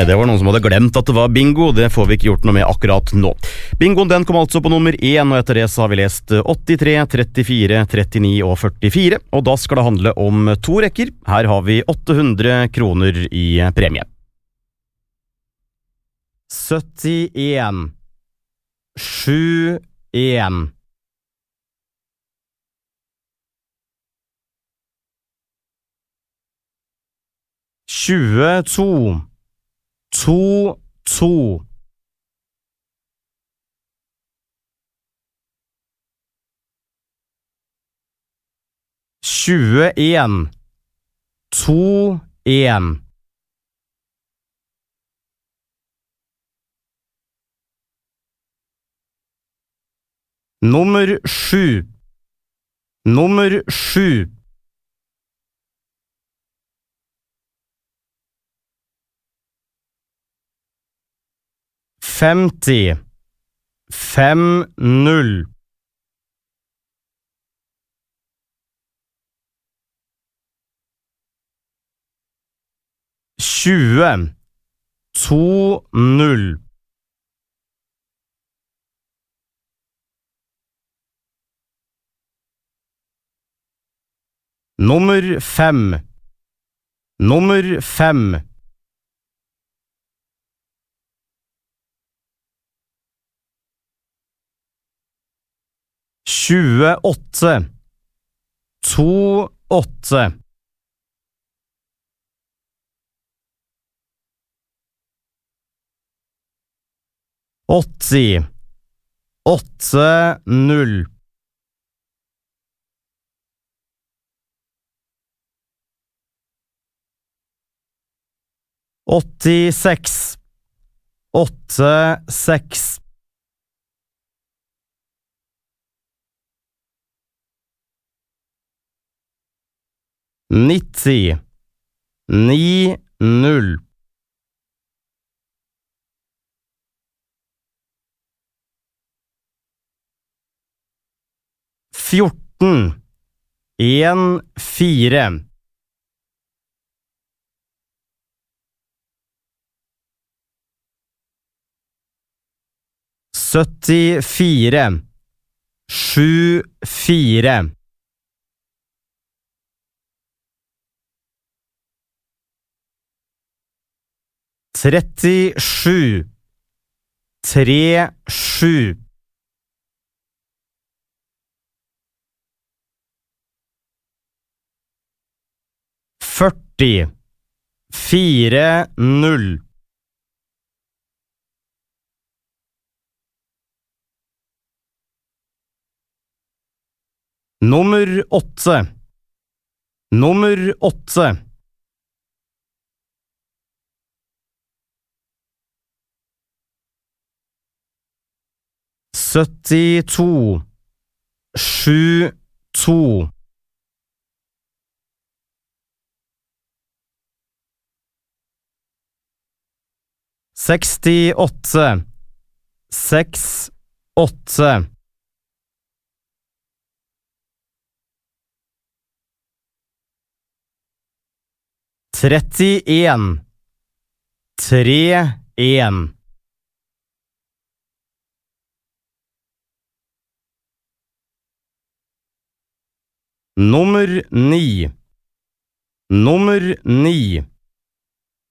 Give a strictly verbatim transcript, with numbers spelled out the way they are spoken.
Nei, det var noen som hadde glemt at det var bingo. Det får vi ikke gjort noe med akkurat nå. Bingoen den kom altså på nummer én, og etter det så har vi lest åttitre, trettifire, trettini og førtifire. Og da skal det handle om to rekker. Her har vi åtte hundre kroner i premie. syttien, sju, en. tjueto, to, to. tjueen, to, en. Nummer sju. Nummer sju. femti, fem, null. tjue, to, null. Nummer fem. Nummer fem. tjueåtte, to, åtte. åtti, åtte, null. åttiseks, åtte, seks. nitti, ni, null. fjorten, en, fire. syttifire, sju, fire. trettisju, tre, sju. førti, fire, null. Nummer åtte. Nummer åtte. syttito, sju, to. sekstiåtte, seks, åtte. trettien, tre, en. Nummer ni. Nummer ni.